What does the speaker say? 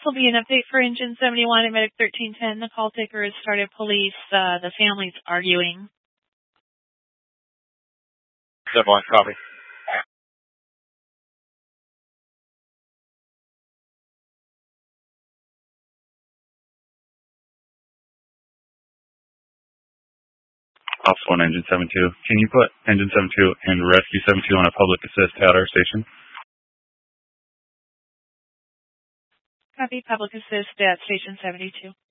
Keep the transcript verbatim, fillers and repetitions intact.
This will be an update for Engine seventy-one and Medic thirteen ten. The call taker has started police. Uh, the family's arguing. seven one, copy. Officer one, Engine seven two. Can you put Engine seven two and Rescue seven two on a public assist at our station? Copy, public assist at Station seventy-two.